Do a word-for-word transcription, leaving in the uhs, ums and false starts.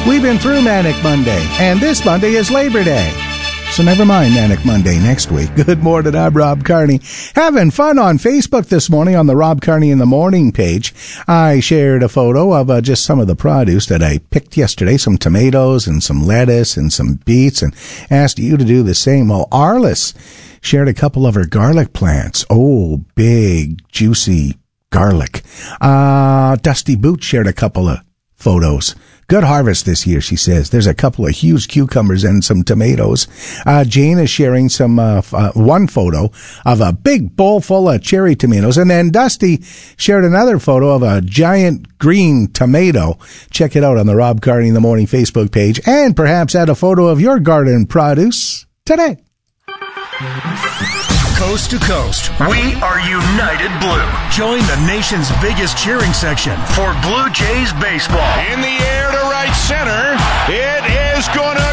We've been through Manic Monday, and this Monday is Labor Day. So never mind Manic Monday next week. Good morning, I'm Rob Carney. Having fun on Facebook this morning on the Rob Carney in the Morning page. I shared a photo of uh, just some of the produce that I picked yesterday, some tomatoes and some lettuce and some beets, and asked you to do the same. Well, Arliss shared a couple of her garlic plants. Oh, big, juicy garlic. Uh, Dusty Boot shared a couple of photos. Good harvest this year, she says. There's a couple of huge cucumbers and some tomatoes. Uh, Jane is sharing some, uh, f- uh, one photo of a big bowl full of cherry tomatoes. And then Dusty shared another photo of a giant green tomato. Check it out on the Rob Carney in the Morning Facebook page. And perhaps add a photo of your garden produce today. Coast to coast, we are United Blue. Join the nation's biggest cheering section for Blue Jays baseball. In the air to right center, it is going to